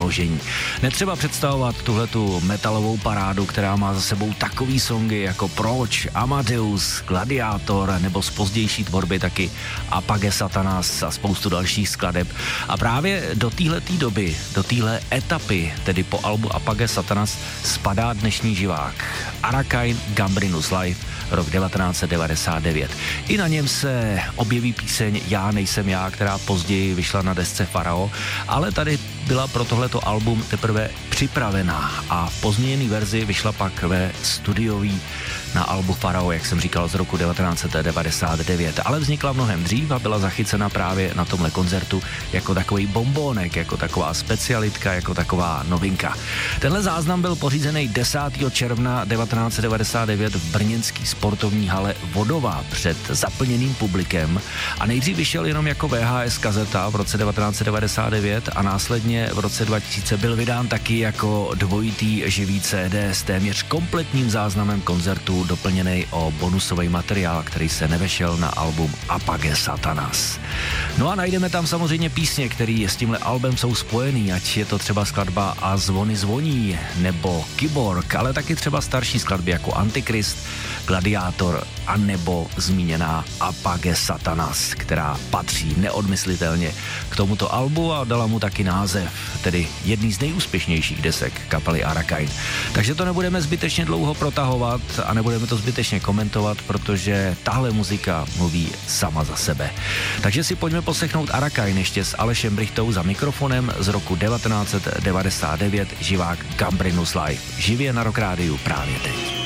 složení. Netřeba představovat tuhletu metalovou parádu, která má za sebou takový songy jako Proč, Amadeus, Gladiátor nebo z pozdější tvorby taky Apage Satanas a spoustu dalších skladeb. A právě do téhletý doby, do téhle etapy, tedy po albu Apage Satanas, spadá dnešní živák. Arakain Gambrinus Live, rok 1999. I na něm se objeví píseň Já nejsem já, která později vyšla na desce Farao, ale tady byla pro tohleto album teprve připravená a v pozměněné verzi vyšla pak ve studiový na albu Farao, jak jsem říkal, z roku 1999, ale vznikla mnohem dřív a byla zachycena právě na tomhle koncertu jako takový bombónek, jako taková specialitka, jako taková novinka. Tenhle záznam byl pořízený 10. června 1999 v brněnský sportovní hale Vodová před zaplněným publikem a nejdřív vyšel jenom jako VHS kazeta v roce 1999 a následně v roce 2000 byl vydán taky jako dvojitý živý CD s téměř kompletním záznamem koncertu, doplněný o bonusový materiál, který se nevešel na album Apage Satanas. No a najdeme tam samozřejmě písně, které s tímhle albem jsou spojený, ať je to třeba skladba A zvony zvoní nebo Kyborg, ale taky třeba starší skladby jako Antikrist, Gladiátor a nebo zmíněná Apage Satanas, která patří neodmyslitelně k tomuto albu a dala mu taky název, tedy jedný z nejúspěšnějších desek kapely Arakain. Takže to nebudeme zbytečně dlouho protahovat a nebudeme to zbytečně komentovat, protože tahle muzika mluví sama za sebe. Takže si pojďme poslechnout Arakain ještě s Alešem Brychtou za mikrofonem z roku 1999, živák Gambrinus Live. Živě na Rock Rádiu právě teď.